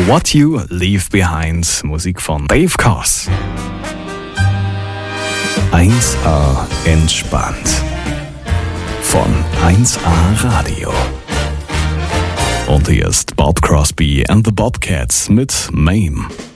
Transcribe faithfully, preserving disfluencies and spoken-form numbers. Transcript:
What You Leave Behind, Musik von Dave Koz. eins A entspannt. Von eins A Radio. Und hier ist Bob Crosby and the Bobcats mit Mame.